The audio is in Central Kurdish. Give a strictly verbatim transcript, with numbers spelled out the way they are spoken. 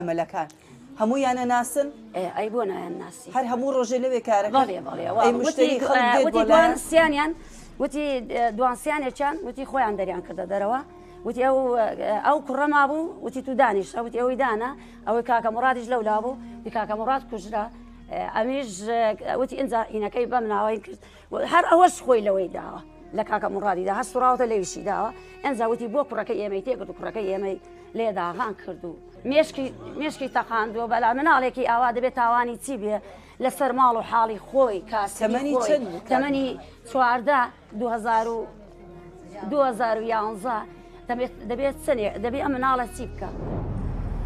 مەلەکان هەموویانە ناسن ئەی بۆ نایان ناسی هەر هەموو ڕۆژێ لەوێ کارەکە بەڵێ بەڵێ وتی دوانسییانیان وتی دوانسییانێکیان وتی خۆیان دەریان کردە دەرەوە وتی ئەو ئەو کوڕەما بوو وتی تو دانیشتە وتی ئەوەی دانا ئەوەی کاکە مڕادیش لەولا بوو دی کاکە مڕاد کوژرا ئەمیش وتی ئینجا ئینەکەی بەم ناوەی کرد هەر ئەوەش خۆی لەوەی داوە لە کاکە مڕادیدا هەر سوراوتە لەویشی داوە ئەنجا وتی بۆ کوڕەکەی ئێمەی تێکرد و کوڕەکەی ئێمەی لێداغان کرد و مێشکی تەقاندووە بەلا مناڵێکی ئاوا دەبێت تاوانی چی بێ لەسەر ماڵ و حاڵی خۆی کاسەمەنی چەند تەمەنی چواردە دوو هەزار و یانزە دەبێت چنێ دەبێت ئەم مناڵە چی بکە